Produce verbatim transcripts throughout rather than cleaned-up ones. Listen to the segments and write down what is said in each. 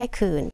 ได้คืน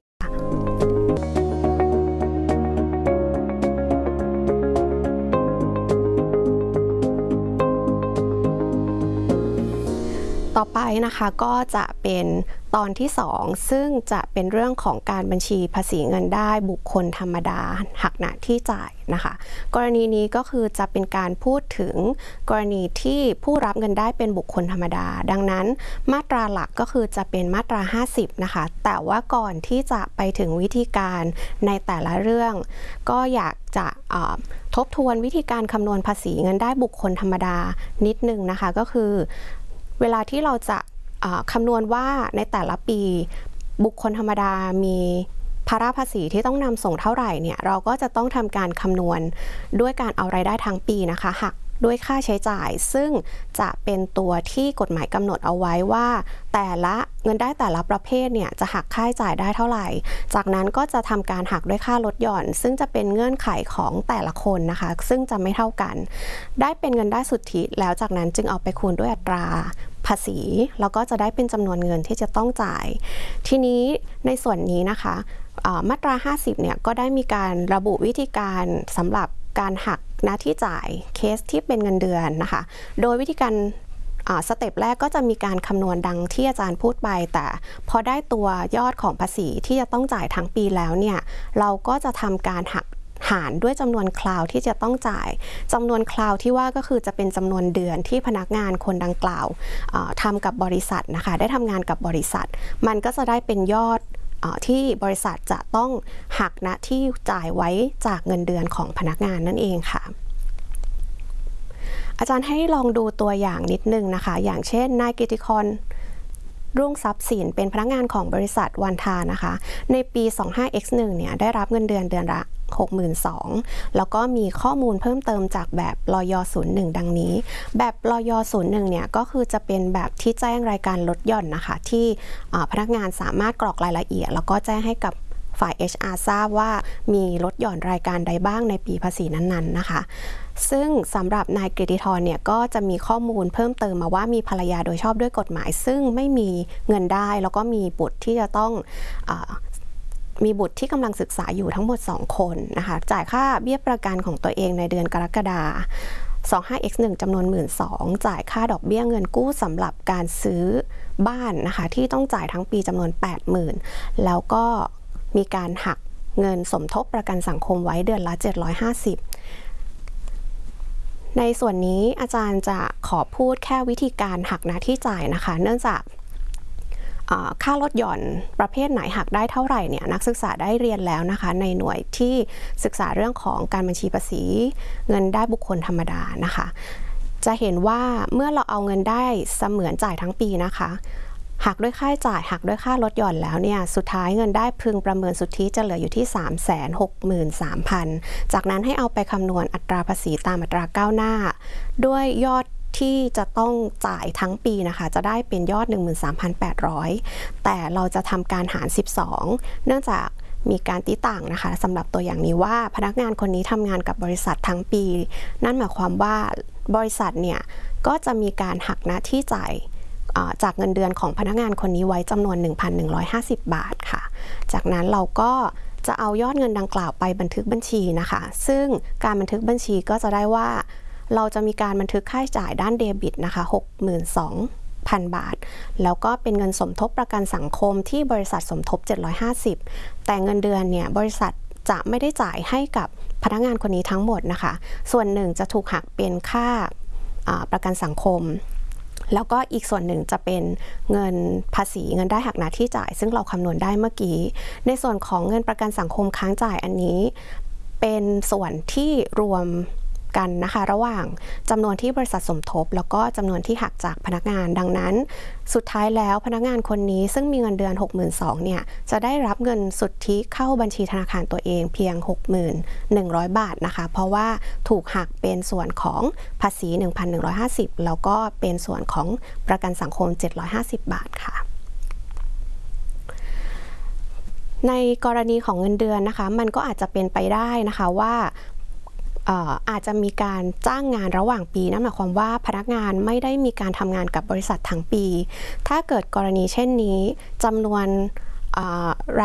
ต่อไปนะคะก็จะเป็นตอนที่สองซึ่งจะเป็นเรื่องของการบัญชีภาษีเงินได้บุคคลธรรมดาหักหน้าที่จ่ายนะคะกรณีนี้ก็คือจะเป็นการพูดถึงกรณีที่ผู้รับเงินได้เป็นบุคคลธรรมดาดังนั้นมาตราหลักก็คือจะเป็นมาตราห้าสิบนะคะแต่ว่าก่อนที่จะไปถึงวิธีการในแต่ละเรื่องก็อยากจะทบทวนวิธีการคำนวณภาษีเงินได้บุคคลธรรมดานิดนึงนะคะก็คือเวลาที่เราจะคำนวณว่าในแต่ละปีบุคคลธรรมดามีภาระภาษีที่ต้องนำส่งเท่าไหร่เนี่ยเราก็จะต้องทำการคำนวณด้วยการเอารายได้ทั้งปีนะคะหักด้วยค่าใช้จ่ายซึ่งจะเป็นตัวที่กฎหมายกำหนดเอาไว้ว่าแต่ละเงินได้แต่ละประเภทเนี่ยจะหักค่าใช้จ่ายได้เท่าไหร่จากนั้นก็จะทำการหักด้วยค่าลดหย่อนซึ่งจะเป็นเงื่อนไขของแต่ละคนนะคะซึ่งจะไม่เท่ากันได้เป็นเงินได้สุทธิแล้วจากนั้นจึงเอาไปคูณด้วยอัตราภาษีแล้วก็จะได้เป็นจำนวนเงินที่จะต้องจ่ายทีนี้ในส่วนนี้นะคะมาตราห้าสิบเนี่ยก็ได้มีการระบุวิธีการสำหรับการหักหน้าที่จ่ายเคสที่เป็นเงินเดือนนะคะโดยวิธีการสเต็ปแรกก็จะมีการคำนวณดังที่อาจารย์พูดไปแต่พอได้ตัวยอดของภาษีที่จะต้องจ่ายทั้งปีแล้วเนี่ยเราก็จะทำการหักหารด้วยจำนวนคราวที่จะต้องจ่ายจำนวนคราวที่ว่าก็คือจะเป็นจำนวนเดือนที่พนักงานคนดังกล่าวทำกับบริษัทนะคะได้ทำงานกับบริษัทมันก็จะได้เป็นยอดที่บริษัทจะต้องหักณที่จ่ายไว้จากเงินเดือนของพนักงานนั่นเองค่ะอาจารย์ให้ลองดูตัวอย่างนิดนึงนะคะอย่างเช่นนายกิติกรรุ่งทรัพย์สินเป็นพนักงานของบริษัทวันทานะคะในปี สองห้าเอ็กซ์หนึ่ง เนี่ยได้รับเงินเดือนเดือนละ หกหมื่นสองพัน แล้วก็มีข้อมูลเพิ่มเติมจากแบบลย ศูนย์หนึ่ง ดังนี้แบบลย ศูนย์หนึ่ง เนี่ยก็คือจะเป็นแบบที่แจ้งรายการลดหย่อนนะคะที่พนักงานสามารถกรอกรายละเอียดแล้วก็แจ้งให้กับฝ่าย เอช อาร์ ทราบว่ามีลดหย่อนรายการใดบ้างในปีภาษีนั้นๆนะคะซึ่งสำหรับนายกฤติธรเนี่ยก็จะมีข้อมูลเพิ่มเติมมาว่ามีภรรยาโดยชอบด้วยกฎหมายซึ่งไม่มีเงินได้แล้วก็มีบุตรที่จะต้องมีบุตรที่กำลังศึกษาอยู่ทั้งหมดสองคนนะคะจ่ายค่าเบี้ยประกันของตัวเองในเดือนกรกฎาคม สองห้าเอ็กซ์หนึ่ง จำนวน หนึ่งหมื่นสองพัน จ่ายค่าดอกเบี้ยเงินกู้สำหรับการซื้อบ้านนะคะที่ต้องจ่ายทั้งปีจำนวน แปดหมื่น แล้วก็มีการหักเงินสมทบประกันสังคมไว้เดือนละเจ็ดร้อยห้าสิบในส่วนนี้อาจารย์จะขอพูดแค่วิธีการหักหน้าที่จ่ายนะคะเนื่องจากค่าลดหย่อนประเภทไหนหักได้เท่าไหร่เนี่ยนักศึกษาได้เรียนแล้วนะคะในหน่วยที่ศึกษาเรื่องของการบัญชีภาษีเงินได้บุคคลธรรมดานะคะจะเห็นว่าเมื่อเราเอาเงินได้เสมือนจ่ายทั้งปีนะคะหักด้วยค่าใช้จ่ายหักด้วยค่าลดหย่อนแล้วเนี่ยสุดท้ายเงินได้พึงประเมินสุทธิจะเหลืออยู่ที่ สามแสนหกหมื่นสามพัน จากนั้นให้เอาไปคำนวณอัตราภาษีตามอัตราก้าวหน้าด้วยยอดที่จะต้องจ่ายทั้งปีนะคะจะได้เป็นยอด หนึ่งหมื่นสามพันแปดร้อย แต่เราจะทำการหารสิบสองเนื่องจากมีการตีต่างนะคะสำหรับตัวอย่างนี้ว่าพนักงานคนนี้ทำงานกับบริษัททั้งปีนั่นหมายความว่าบริษัทเนี่ยก็จะมีการหักหน้าที่จ่ายจากเงินเดือนของพนักงานคนนี้ไว้จำนวน หนึ่งพันหนึ่งร้อยห้าสิบ บาทค่ะจากนั้นเราก็จะเอายอดเงินดังกล่าวไปบันทึกบัญชีนะคะซึ่งการบันทึกบัญชีก็จะได้ว่าเราจะมีการบันทึกค่าใช้จ่ายด้านเดบิตนะคะ หกหมื่นสองพัน บาทแล้วก็เป็นเงินสมทบประกันสังคมที่บริษัทสมทบเจ็ดร้อยห้าสิบแต่เงินเดือนเนี่ยบริษัทจะไม่ได้จ่ายให้กับพนักงานคนนี้ทั้งหมดนะคะส่วนหนึ่งจะถูกหักเป็นค่าประกันสังคมแล้วก็อีกส่วนหนึ่งจะเป็นเงินภาษีเงินได้หักหน้าที่จ่ายซึ่งเราคำนวณได้เมื่อกี้ในส่วนของเงินประกันสังคมค้างจ่ายอันนี้เป็นส่วนที่รวมกันนะคะระหว่างจำนวนที่บริษัทสมทบแล้วก็จำนวนที่หักจากพนักงานดังนั้นสุดท้ายแล้วพนักงานคนนี้ซึ่งมีเงินเดือน หกหมื่นสองพัน เนี่ยจะได้รับเงินสุทธิเข้าบัญชีธนาคารตัวเองเพียง หกหมื่นหนึ่งร้อย บาทนะคะเพราะว่าถูกหักเป็นส่วนของภาษี หนึ่งพันหนึ่งร้อยห้าสิบ แล้วก็เป็นส่วนของประกันสังคมเจ็ดร้อยห้าสิบ บาทค่ะในกรณีของเงินเดือนนะคะมันก็อาจจะเป็นไปได้นะคะว่าอาจจะมีการจ้างงานระหว่างปีนั่นหมายความว่าพนักงานไม่ได้มีการทำงานกับบริษัททั้งปีถ้าเกิดกรณีเช่นนี้จำนวนราย